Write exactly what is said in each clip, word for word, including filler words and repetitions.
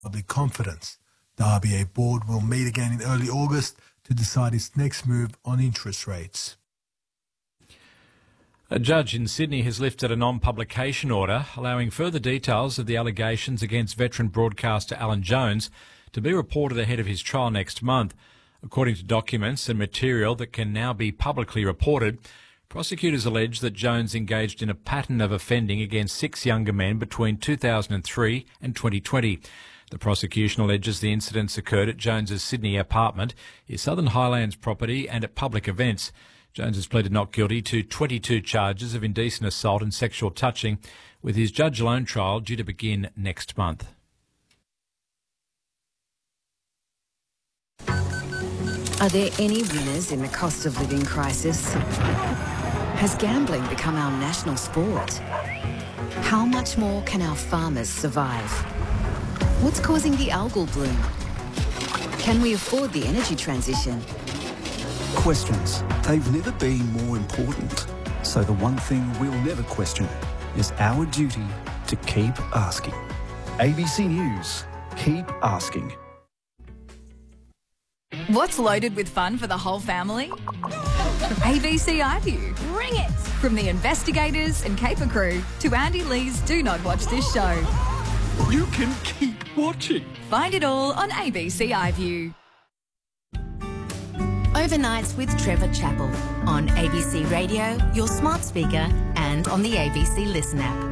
public confidence. The R B A board will meet again in early August to decide its next move on interest rates. A judge in Sydney has lifted a non-publication order allowing further details of the allegations against veteran broadcaster Alan Jones to be reported ahead of his trial next month. According to documents and material that can now be publicly reported, prosecutors allege that Jones engaged in a pattern of offending against six younger men between two thousand three and twenty twenty. The prosecution alleges the incidents occurred at Jones's Sydney apartment, his Southern Highlands property and at public events. Jones has pleaded not guilty to twenty-two charges of indecent assault and sexual touching, with his judge-alone trial due to begin next month. Are there any winners in the cost of living crisis? Has gambling become our national sport? How much more can our farmers survive? What's causing the algal bloom? Can we afford the energy transition? Questions. They've never been more important. So the one thing we'll never question is our duty to keep asking. A B C News. Keep asking. What's loaded with fun for the whole family? A B C iView. Bring it! From the investigators and caper crew to Andy Lee's Do Not Watch This Show. You can keep watching. Find it all on A B C iView. Overnights with Trevor Chappell on A B C Radio, your smart speaker, and on the A B C Listen app.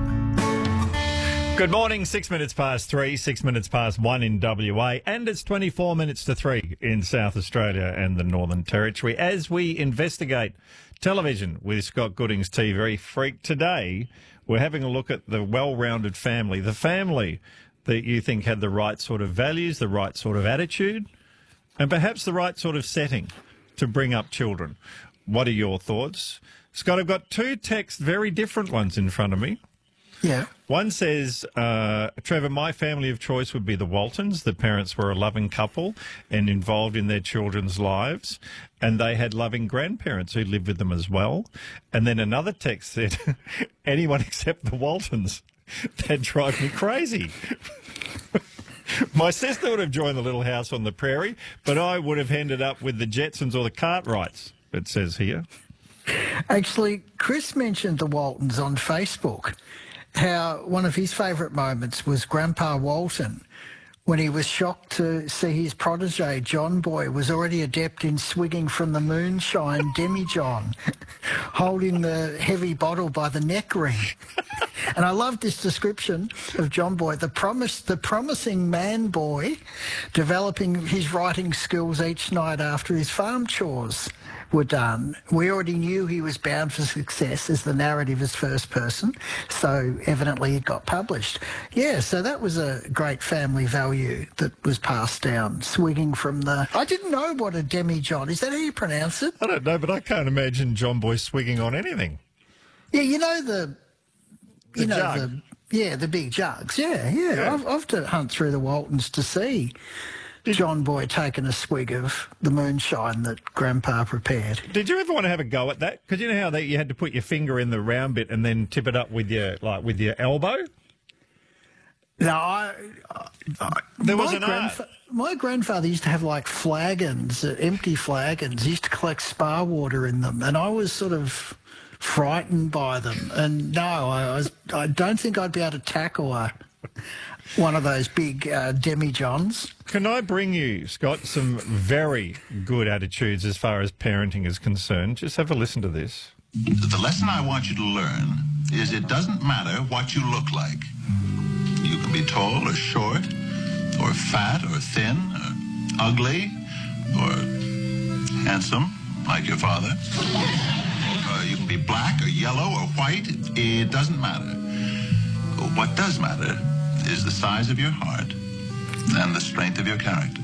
Good morning, six minutes past three, six minutes past one in W A, and it's twenty-four minutes to three in South Australia and the Northern Territory as we investigate television with Scott Gooding's T V Freak. Today, we're having a look at the well-rounded family, the family that you think had the right sort of values, the right sort of attitude, and perhaps the right sort of setting to bring up children. What are your thoughts? Scott, I've got two texts, very different ones in front of me. Yeah. One says, uh, Trevor, my family of choice would be the Waltons. The parents were a loving couple and involved in their children's lives, and they had loving grandparents who lived with them as well. And then another text said, anyone except the Waltons. That drive me crazy. My sister would have joined the Little House on the Prairie, but I would have ended up with the Jetsons or the Cartwrights, it says here. Actually, Chris mentioned the Waltons on Facebook, how one of his favourite moments was Grandpa Walton, when he was shocked to see his protege, John Boy, was already adept in swigging from the moonshine demijohn, holding the heavy bottle by the neck ring. And I love this description of John Boy, the promise, the promising man boy, developing his writing skills each night after his farm chores were done. We already knew he was bound for success as the narrative is first person, so evidently it got published. Yeah, so that was a great family value that was passed down, swigging from the... I didn't know what a demijohn, is that how you pronounce it? I don't know, but I can't imagine John Boy swigging on anything. Yeah, you know the... The you know, jug. the Yeah, the big jugs. Yeah, yeah. Yeah. I've, I've to hunt through the Waltons to see John Boy taking a swig of the moonshine that Grandpa prepared. Did you ever want to have a go at that? Because you know how that you had to put your finger in the round bit and then tip it up with your like with your elbow? No, I, I, There was my an art. grandfa- My grandfather used to have like flagons, uh, empty flagons. He used to collect spa water in them, and I was sort of frightened by them. And no, I, was, I don't think I'd be able to tackle a, one of those big uh, demijohns. Can I bring you, Scott, some very good attitudes as far as parenting is concerned? Just have a listen to this. The lesson I want you to learn is it doesn't matter what you look like. You can be tall or short, or fat or thin, or ugly, or handsome, like your father. Uh, you can be black or yellow or white. It, it doesn't matter. What does matter is the size of your heart and the strength of your character.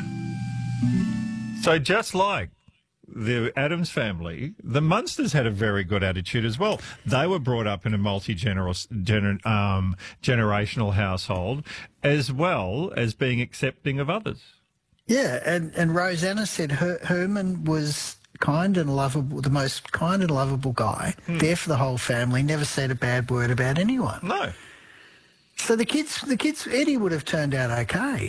So just like the Addams family, the Munsters had a very good attitude as well. They were brought up in a multi-generational gener- um, generational household, as well as being accepting of others. Yeah, and, and Rosanna said Her- Herman was kind and lovable, the most kind and lovable guy, Hmm. there for the whole family, never said a bad word about anyone. No. So the kids, the kids, Eddie would have turned out okay.